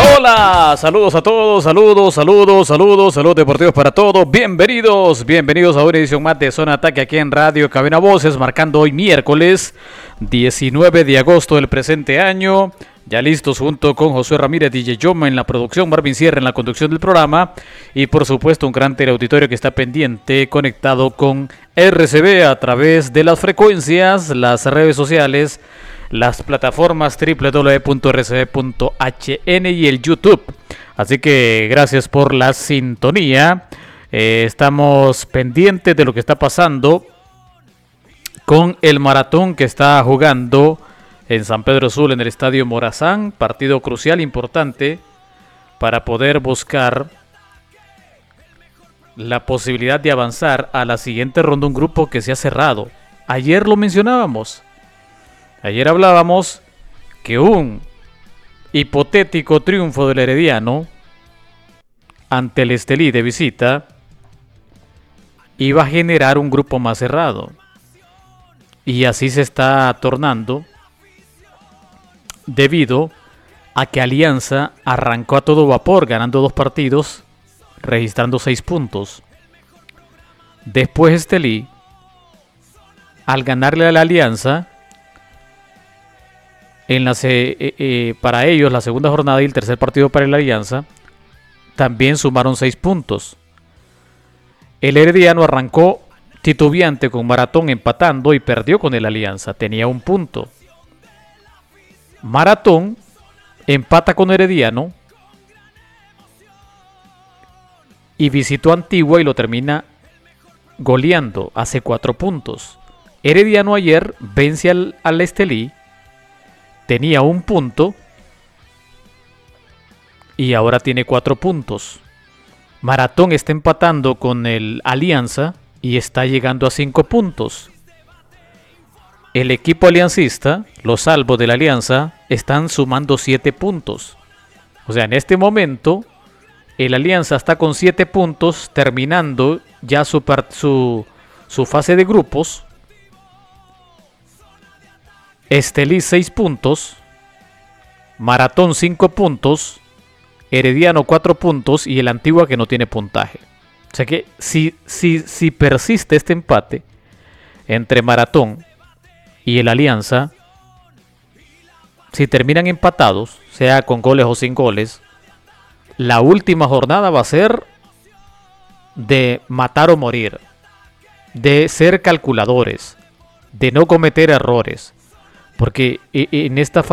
Hola, saludos a todos, saludos deportivos para todos. Bienvenidos a una edición más de Zona Ataque aquí en Radio Cabina Voces, marcando hoy miércoles 19 de agosto del presente año. Ya listos junto con Josué Ramírez, DJ Yoma en la producción, Marvin Sierra en la conducción del programa y por supuesto un gran teleauditorio que está pendiente, conectado con RCB a través de las frecuencias, las redes sociales, las plataformas www.rcb.hn y el YouTube. Así que gracias por la sintonía. Estamos pendientes de lo que está pasando con el maratón que está jugando en San Pedro Sula, en el Estadio Morazán. Partido crucial, importante, para poder buscar la posibilidad de avanzar a la siguiente ronda. Un grupo que se ha cerrado. Ayer lo mencionábamos. Ayer hablábamos que un hipotético triunfo del Herediano ante el Estelí de visita iba a generar un grupo más cerrado. Y así se está tornando, debido a que Alianza arrancó a todo vapor, ganando 2 partidos, registrando 6 puntos. Después Estelí, al ganarle a la Alianza, para ellos la segunda jornada y el tercer partido para la Alianza, también sumaron 6 puntos. El Herediano arrancó titubeante con Maratón empatando y perdió con el Alianza, tenía 1 punto. Maratón empata con Herediano y visitó Antigua y lo termina goleando, hace 4 puntos. Herediano ayer vence al Estelí, tenía 1 punto y ahora tiene 4 puntos. Maratón está empatando con el Alianza y está llegando a 5 puntos. El equipo aliancista, los salvos de la Alianza, están sumando 7 puntos. O sea, en este momento, el Alianza está con 7 puntos, terminando ya su fase de grupos. Estelí 6 puntos, Maratón 5 puntos, Herediano 4 puntos y el Antigua que no tiene puntaje. O sea que si persiste este empate entre Maratón y el Alianza, si terminan empatados, sea con goles o sin goles, la última jornada va a ser de matar o morir, de ser calculadores, de no cometer errores. Porque en esta fase